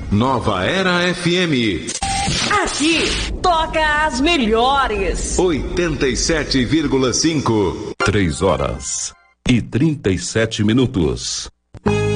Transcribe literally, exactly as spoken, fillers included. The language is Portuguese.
Nova Era F M. Aqui toca as melhores. oitenta e sete vírgula cinco. Três horas e trinta e sete minutos.